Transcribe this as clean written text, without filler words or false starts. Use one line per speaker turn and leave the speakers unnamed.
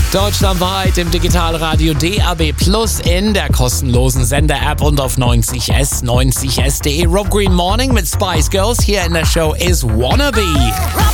Deutschlandweit im Digitalradio DAB+, in der kostenlosen Sender-App und auf 90s, 90s.de. Rob Green Morning mit Spice Girls. Hier in der Show ist Wannabe.